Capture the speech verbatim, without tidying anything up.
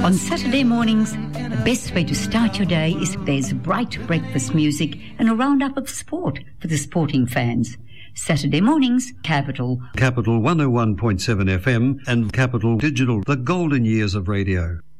On Saturday mornings, the best way to start your day is if there's bright breakfast music and a roundup of sport for the sporting fans. Saturday mornings, Capital. Capital one oh one point seven F M and Capital Digital, the golden years of radio.